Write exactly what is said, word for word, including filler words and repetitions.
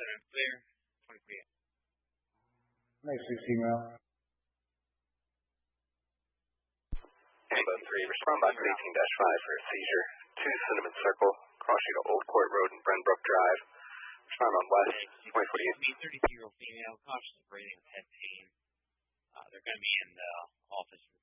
center and clear. twenty forty-eight. Next six email. Ambulance three, respond box eighteen dash five for a seizure. two Cinnamon Circle, crossing to Old Court Road and Brenbrook Drive. Respond on West, twenty forty-eight. thirty-two-year-old female, conscious of breathing with head pain. Uh, they're going to be in the office